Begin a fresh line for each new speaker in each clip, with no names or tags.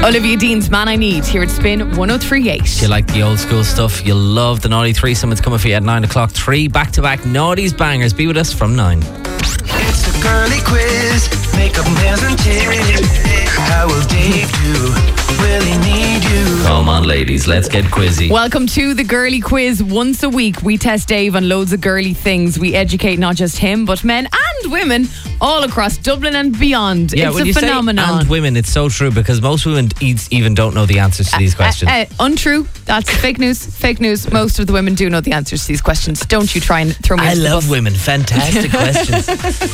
Olivia Dean's Man I Need here at Spin 103.8.
You like the old school stuff, you'll love the Naughty Threesome. It's coming for you at 9 o'clock. 3 back-to-back Naughty's bangers. Be with us from 9.
It's a girly quiz. Make up hands and tears. How will Dave do? Will he need you?
Come on, ladies, let's get quizzy.
Welcome to the Girly Quiz. Once a week, we test Dave on loads of girly things. We educate not just him, but men and women all across Dublin and beyond.
Yeah,
it's
when
a
you
phenomenon.
say and women, it's so true because most women even don't know the answers to these questions.
Untrue. That's fake news. Fake news. Most of the women do know the answers to these questions. Don't you try and throw me
I
under the
love
bus.
women. Fantastic questions.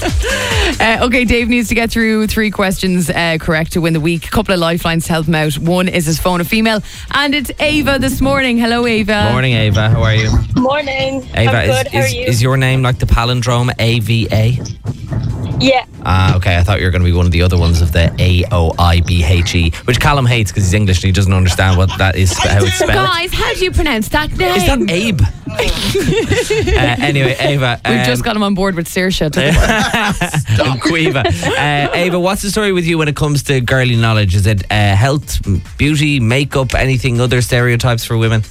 Okay, Dave needs to get through 3 questions correct to win the week. A couple of lifelines to help him out. One is his phone a female, and it's Ava this morning. Hello, Ava.
Morning, Ava. How are you?
Morning.
Ava,
I'm good. How are you?
is your name like the palindrome AVA?
Yeah.
Okay. I thought you were going to be one of the other ones of the AOIBHE, which Callum hates because he's English and he doesn't understand what that is, how it's spelled.
Guys, how do you pronounce that name?
Is that Abe? Anyway, Ava.
We've just got him on board with Saoirse.
and Quiva. Ava, what's the story with you when it comes to girly knowledge? Is it health, beauty, makeup, anything other stereotypes for women?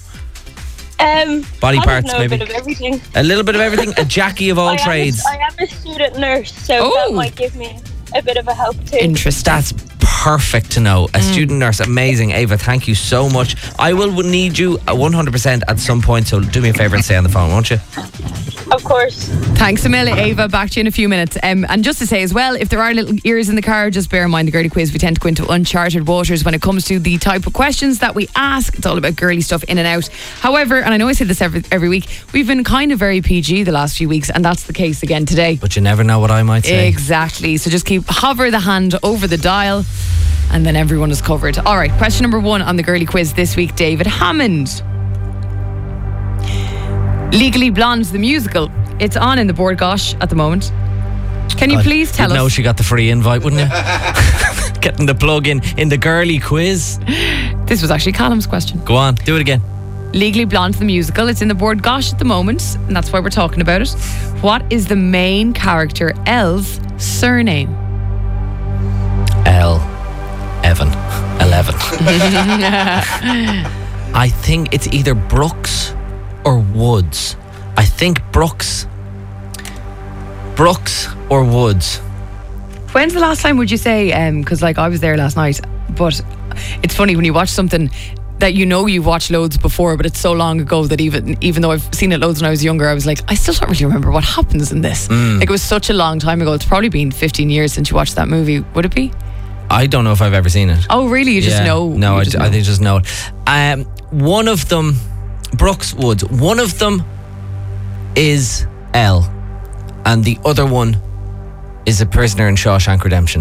Body
I
parts,
know
maybe?
a bit of everything.
A little bit of everything? A Jackie of all trades?
I am a student nurse, so that might give me a bit of a help too.
Interesting.
That's perfect to know. A student nurse, amazing. Ava, thank you so much. I will need you 100% at some point, so do me a favour and stay on the phone, won't you?
Of course.
Thanks a million, Ava. Back to you in a few minutes. And just to say as well, if there are little ears in the car, just bear in mind the girly quiz. We tend to go into uncharted waters when it comes to the type of questions that we ask. It's all about girly stuff in and out. However, and I know I say this every week, we've been kind of very PG the last few weeks, and that's the case again today.
But you never know what I might say.
Exactly. So just hover the hand over the dial, and then everyone is covered. All right, question number 1 on the girly quiz this week, David Hammond. Legally Blonde, the musical. It's on in the Board Gosh at the moment. Can you please tell
You'd know
us?
she got the free invite, wouldn't you? Getting the plug in the girly quiz.
This was actually Callum's question.
Go on, do it again.
Legally Blonde, the musical. It's in the Board Gosh at the moment, and that's why we're talking about it. What is the main character Elle's surname?
Evan.
11. I think it's either Brooks or Woods. I think Brooks or Woods.
When's the last time would you say, because I was there last night, but it's funny when you watch something that you've watched loads before, but it's so long ago that even though I've seen it loads when I was younger, I was like, I still don't really remember what happens in this. It was such a long time ago. It's probably been 15 years since you watched that movie. Would it be?
I don't know if I've ever seen it.
Oh, really? You just know?
No, I think I just know it. One of them, Brooks, Woods. One of them is Elle, and the other one is a prisoner in Shawshank Redemption.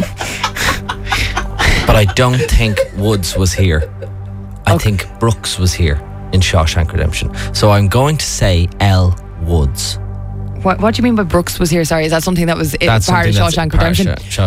But I don't think Woods was here. I think Brooks was here in Shawshank Redemption. So I'm going to say Elle Woods.
What do you mean by Brooks was here? Sorry, is that something that was part of
something that's
Shawshank
part of
Redemption?